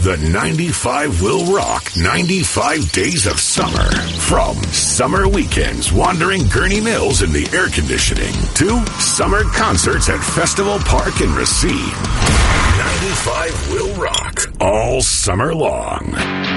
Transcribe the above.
The 95 will rock 95 days of summer. From summer weekends wandering Gurney Mills in the air conditioning to summer concerts at Festival Park in Racine. 95 will rock all summer long.